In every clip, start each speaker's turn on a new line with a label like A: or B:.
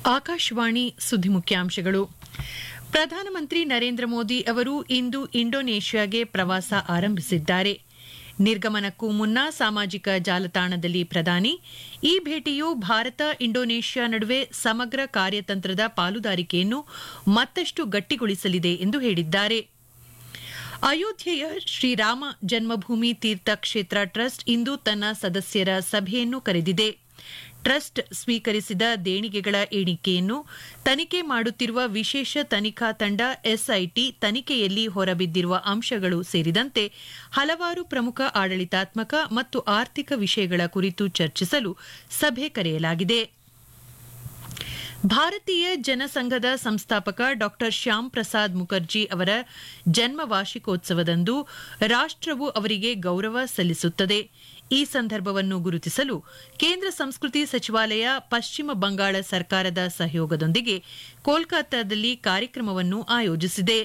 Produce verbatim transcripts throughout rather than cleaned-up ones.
A: ಆಕಾಶವಾಣಿ ಸುದ್ದಿ ಮುಖ್ಯಾಂಶಗಳು. ಪ್ರಧಾನಮಂತ್ರಿ ನರೇಂದ್ರ ಮೋದಿ ಅವರು ಇಂದು ಇಂಡೋನೇಷ್ಯಾಗೆ ಪ್ರವಾಸ ಆರಂಭಿಸಿದ್ದಾರೆ. ನಿರ್ಗಮನಕ್ಕೂ ಮುನ್ನ ಸಾಮಾಜಿಕ ಜಾಲತಾಣದಲ್ಲಿ ಪ್ರಧಾನಿ ಈ ಭೇಟಿಯು ಭಾರತ ಇಂಡೋನೇಷ್ಯಾ ನಡುವೆ ಸಮಗ್ರ ಕಾರ್ಯತಂತ್ರದ ಪಾಲುದಾರಿಕೆಯನ್ನು ಮತ್ತಷ್ಟು ಗಟ್ಟಿಗೊಳಿಸಲಿದೆ ಎಂದು ಹೇಳಿದ್ದಾರೆ. ಅಯೋಧ್ಯೆಯ ಶ್ರೀರಾಮ ಜನ್ಮಭೂಮಿ ತೀರ್ಥ ಕ್ಷೇತ್ರ ಟ್ರಸ್ಟ್ ಇಂದು ತನ್ನ ಸದಸ್ಯರ ಸಭೆಯನ್ನು ಕರೆದಿದೆ. ಟ್ರಸ್ಟ್ ಸ್ವೀಕರಿಸಿದ ದೇಣಿಗೆಗಳ ಎಣಿಕೆಯನ್ನು ತನಿಖೆ ಮಾಡುತ್ತಿರುವ ವಿಶೇಷ ತನಿಖಾ ತಂಡ ಎಸ್ಐಟಿ ತನಿಖೆಯಲ್ಲಿ ಹೊರಬಿದ್ದಿರುವ ಅಂಶಗಳು ಸೇರಿದಂತೆ ಹಲವಾರು ಪ್ರಮುಖ ಆಡಳಿತಾತ್ಮಕ ಮತ್ತು ಆರ್ಥಿಕ ವಿಷಯಗಳ ಕುರಿತು ಚರ್ಚಿಸಲು ಸಭೆ ಕರೆಯಲಾಗಿದೆ. ಭಾರತೀಯ ಜನಸಂಘದ ಸಂಸ್ಥಾಪಕ ಡಾ ಶ್ಯಾಮ್ ಪ್ರಸಾದ್ ಮುಖರ್ಜಿ ಅವರ ಜನ್ಮ ವಾರ್ಷಿಕೋತ್ಸವದಂದು ರಾಷ್ಟವು ಅವರಿಗೆ ಗೌರವ ಸಲ್ಲಿಸುತ್ತದೆ. ಈ ಸಂದರ್ಭವನ್ನು ಗುರುತಿಸಲು ಕೇಂದ್ರ ಸಂಸ್ಕೃತಿ ಸಚಿವಾಲಯ ಪಶ್ಚಿಮ ಬಂಗಾಳ ಸರ್ಕಾರದ ಸಹಯೋಗದೊಂದಿಗೆ ಕೋಲ್ಕತ್ತಾದಲ್ಲಿ ಕಾರ್ಯಕ್ರಮವನ್ನು ಆಯೋಜಿಸಿದೆ.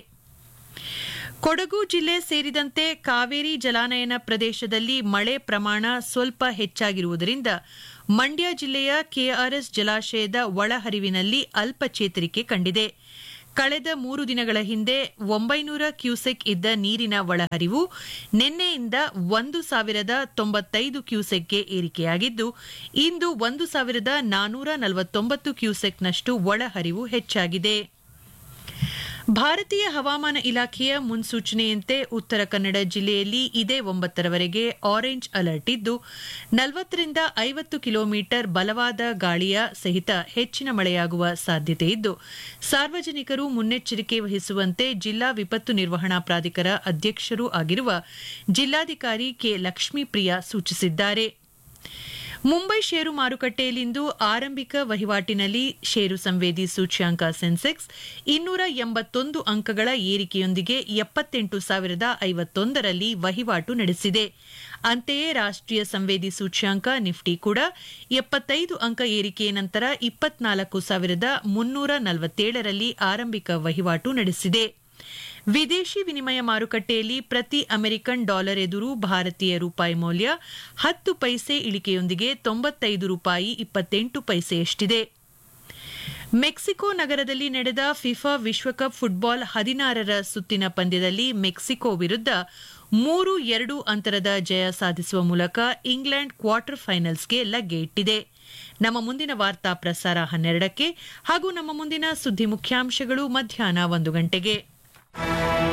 A: ಕೊಡಗು ಜಿಲ್ಲೆ ಸೇರಿದಂತೆ ಕಾವೇರಿ ಜಲಾನಯನ ಪ್ರದೇಶದಲ್ಲಿ ಮಳೆ ಪ್ರಮಾಣ ಸ್ವಲ್ಪ ಹೆಚ್ಚಾಗಿರುವುದರಿಂದ ಮಂಡ್ಯ ಜಿಲ್ಲೆಯ ಕೆಆರ್ಎಸ್ ಜಲಾಶಯದ ಒಳಹರಿವಿನಲ್ಲಿ ಅಲ್ಪ ಚೇತರಿಕೆ ಕಂಡಿದೆ. ಕಳೆದ ಮೂರು ದಿನಗಳ ಹಿಂದೆ ಒಂಬೈನೂರ ಕ್ಯೂಸೆಕ್ ಇದ್ದ ನೀರಿನ ಒಳಹರಿವು ನಿನ್ನೆಯಿಂದ ಒಂದು ಸಾವಿರದ ತೊಂಬತ್ತೈದು ಕ್ಯೂಸೆಕ್ಗೆ ಏರಿಕೆಯಾಗಿದ್ದು, ಇಂದು ಒಂದು ಸಾವಿರದ ನಾನ್ನೂರ ನಲವತ್ತೊಂಬತ್ತು ಕ್ಯೂಸೆಕ್ನಷ್ಟು ಒಳಹರಿವು ಹೆಚ್ಚಾಗಿದೆ. ಭಾರತೀಯ ಹವಾಮಾನ ಇಲಾಖೆಯ ಮುನ್ಸೂಚನೆಯಂತೆ ಉತ್ತರ ಕನ್ನಡ ಜಿಲ್ಲೆಯಲ್ಲಿ ಇದೇ ಒಂಬತ್ತರವರೆಗೆ ಆರೆಂಜ್ ಅಲರ್ಟ್ ಇದ್ದು, ನಲವತ್ತರಿಂದ ಐವತ್ತು ಕಿಲೋಮೀಟರ್ ಬಲವಾದ ಗಾಳಿಯ ಸಹಿತ ಹೆಚ್ಚಿನ ಮಳೆಯಾಗುವ ಸಾಧ್ಯತೆ ಇದ್ದು, ಸಾರ್ವಜನಿಕರು ಮುನ್ನೆಚ್ಚರಿಕೆ ವಹಿಸುವಂತೆ ಜಿಲ್ಲಾ ವಿಪತ್ತು ನಿರ್ವಹಣಾ ಪ್ರಾಧಿಕಾರ ಅಧ್ಯಕ್ಷರೂ ಆಗಿರುವ ಜಿಲ್ಲಾಧಿಕಾರಿ ಕೆ ಲಕ್ಷ್ಮೀಪ್ರಿಯಾ ಸೂಚಿಸಿದ್ದಾರೆ. ಮುಂಬೈ ಷೇರು ಮಾರುಕಟ್ಟೆಯಲ್ಲಿಂದು ಆರಂಭಿಕ ವಹಿವಾಟಿನಲ್ಲಿ ಷೇರು ಸಂವೇದಿ ಸೂಚ್ಯಾಂಕ ಸೆನ್ಸೆಕ್ಸ್ ಇನ್ನೂರ ಎಂಬತ್ತೊಂದು ಅಂಕಗಳ ಏರಿಕೆಯೊಂದಿಗೆ ಎಪ್ಪತ್ತೆಂಟು ಸಾವಿರದ ಐವತ್ತೊಂದರಲ್ಲಿ ವಹಿವಾಟು ನಡೆಸಿದೆ. ಅಂತೆಯೇ ರಾಷ್ಟೀಯ ಸಂವೇದಿ ಸೂಚ್ಯಾಂಕ ನಿಫ್ಟಿ ಕೂಡ ಎಪ್ಪತ್ತೈದು ಅಂಕ ಏರಿಕೆಯ ನಂತರ ಇಪ್ಪತ್ನಾಲ್ಕು ಸಾವಿರದ ಮುನ್ನೂರ ನಲವತ್ತೇಳರಲ್ಲಿ ಆರಂಭಿಕ ವಹಿವಾಟು ನಡೆಸಿದೆ. ವಿದೇಶಿ ವಿನಿಮಯ ಮಾರುಕಟ್ಟೆಯಲ್ಲಿ ಪ್ರತಿ ಅಮೆರಿಕನ್ ಡಾಲರ್ ಎದುರು ಭಾರತೀಯ ರೂಪಾಯಿ ಮೌಲ್ಯ ಹತ್ತು ಪೈಸೆ ಇಳಿಕೆಯೊಂದಿಗೆ ತೊಂಬತ್ತೈದು ರೂಪಾಯಿ ಇಪ್ಪತ್ತೆಂಟು ಪೈಸೆಯಷ್ಟಿದೆ. ಮೆಕ್ಸಿಕೋ ನಗರದಲ್ಲಿ ನಡೆದ ಫಿಫಾ ವಿಶ್ವಕಪ್ ಫುಟ್ಬಾಲ್ ಹದಿನಾರರ ಸುತ್ತಿನ ಪಂದ್ಯದಲ್ಲಿ ಮೆಕ್ಸಿಕೋ ವಿರುದ್ಧ ಮೂರು ಎರಡು ಅಂತರದ ಜಯ ಸಾಧಿಸುವ ಮೂಲಕ ಇಂಗ್ಲೆಂಡ್ ಕ್ವಾರ್ಟರ್ ಫೈನಲ್ಸ್ಗೆ ಲಗ್ಗೆ ಇಟ್ಟಿದೆ. ನಮ್ಮ ಮುಂದಿನ ವಾರ್ತಾ ಪ್ರಸಾರ ಹನ್ನೆರಡಕ್ಕೆ ಹಾಗೂ ನಮ್ಮ ಮುಂದಿನ ಸುದ್ದಿ ಮುಖ್ಯಾಂಶಗಳು ಮಧ್ಯಾಹ್ನ ಒಂದು ಗಂಟೆಗೆ.